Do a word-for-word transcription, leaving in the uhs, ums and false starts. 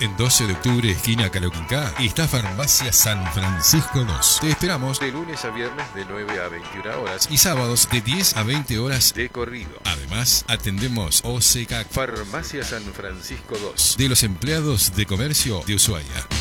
En doce de octubre, esquina Caloquincá, está Farmacia San Francisco dos. Te esperamos de lunes a viernes de nueve a veintiuna horas y sábados de diez a veinte horas de corrido. Además, atendemos O C K Farmacia San Francisco dos de los empleados de comercio de Ushuaia.